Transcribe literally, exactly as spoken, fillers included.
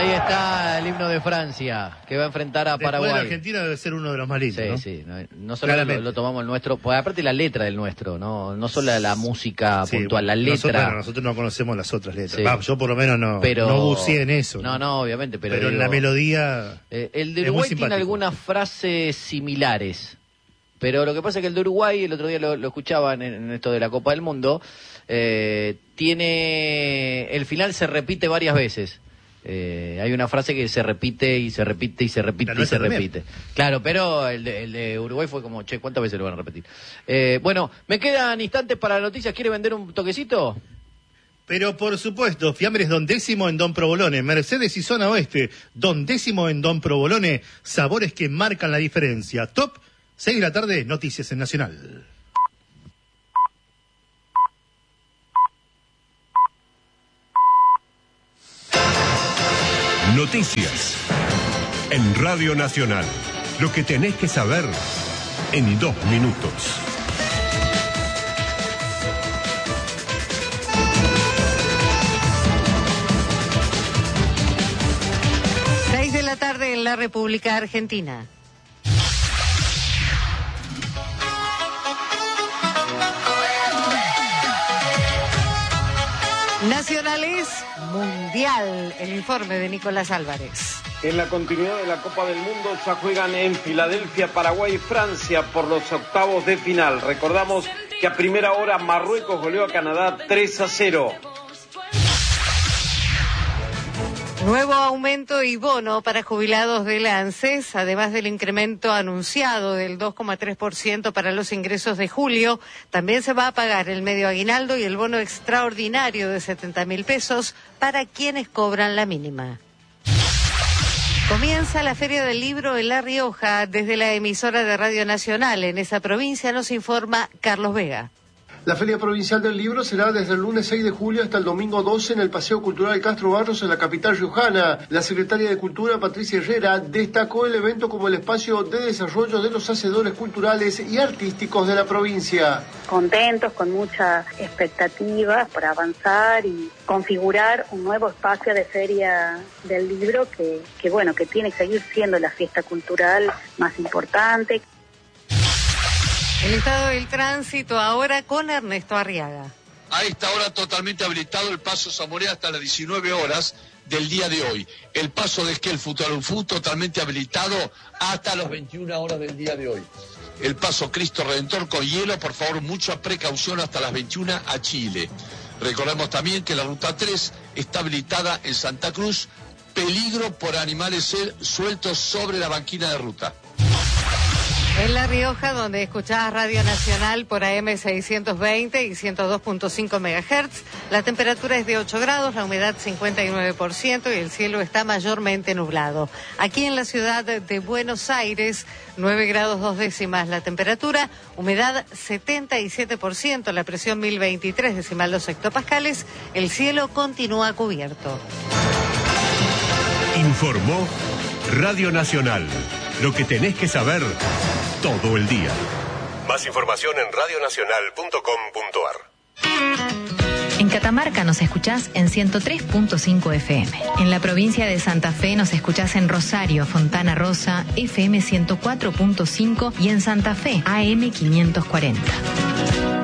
Ahí está el himno de Francia, que va a enfrentar a Después Paraguay. de Argentina debe ser uno de los más lindos, Sí, ¿no? sí. No, no solo lo, lo tomamos el nuestro, pues aparte la letra del nuestro, no no solo la, la música sí, puntual, la letra. Nosotros, bueno, nosotros no conocemos las otras letras. Sí. Va, yo por lo menos no, pero, no buceé en eso. No, no, no obviamente, pero, pero digo, en la melodía. Eh, el de es muy Uruguay tiene simpático. algunas frases similares. Pero lo que pasa es que el de Uruguay, el otro día lo, lo escuchaban en, en esto de la Copa del Mundo, eh, tiene. El final se repite varias veces. Eh, hay una frase que se repite y se repite y se repite y se repite. Claro, pero el de, el de Uruguay fue como, che, ¿cuántas veces lo van a repetir? Eh, bueno, me quedan instantes para noticias. ¿Quiere vender un toquecito? Pero por supuesto, Fiambres Don Décimo en Don Provolone, Mercedes y Zona Oeste, Don Décimo en Don Provolone, sabores que marcan la diferencia. Top, seis de la tarde, noticias en Nacional. Noticias en Radio Nacional. Lo que tenés que saber en dos minutos. Seis de la tarde en la República Argentina. Nacional es mundial, el informe de Nicolás Álvarez. En la continuidad de la Copa del Mundo ya juegan en Filadelfia, Paraguay y Francia por los octavos de final. Recordamos que a primera hora Marruecos goleó a Canadá tres a cero. Nuevo aumento y bono para jubilados del ANSES, además del incremento anunciado del dos coma tres por ciento para los ingresos de julio, también se va a pagar el medio aguinaldo y el bono extraordinario de setenta mil pesos para quienes cobran la mínima. Comienza la Feria del Libro en La Rioja desde la emisora de Radio Nacional. En esa provincia nos informa Carlos Vega. La Feria Provincial del Libro será desde el lunes seis de julio hasta el domingo doce en el Paseo Cultural Castro Barros en la capital riojana. La secretaria de Cultura, Patricia Herrera, destacó el evento como el espacio de desarrollo de los hacedores culturales y artísticos de la provincia. Contentos, con mucha expectativa para avanzar y configurar un nuevo espacio de Feria del Libro que, que bueno, que tiene que seguir siendo la fiesta cultural más importante. El estado del tránsito ahora con Ernesto Arriaga. A esta hora totalmente habilitado el paso Zamoré hasta las diecinueve horas del día de hoy. El paso de Esquel Futarufú totalmente habilitado hasta las veintiuna horas del día de hoy. El paso Cristo Redentor con hielo, por favor, mucha precaución hasta las veintiuna a Chile. Recordemos también que la ruta tres está habilitada en Santa Cruz. Peligro por animales sueltos sobre la banquina de ruta. En La Rioja, donde escuchás Radio Nacional por A M seiscientos veinte y ciento dos punto cinco megahertz, la temperatura es de ocho grados, la humedad cincuenta y nueve por ciento y el cielo está mayormente nublado. Aquí en la ciudad de Buenos Aires, nueve grados dos décimas la temperatura, humedad setenta y siete por ciento, la presión mil veintitrés decimal dos hectopascales, el cielo continúa cubierto. Informó Radio Nacional. Lo que tenés que saber todo el día. Más información en radio nacional punto com punto ar. En Catamarca nos escuchás en ciento tres punto cinco F M. En la provincia de Santa Fe nos escuchás en Rosario, Fontana Rosa, F M ciento cuatro punto cinco y en Santa Fe, A M quinientos cuarenta.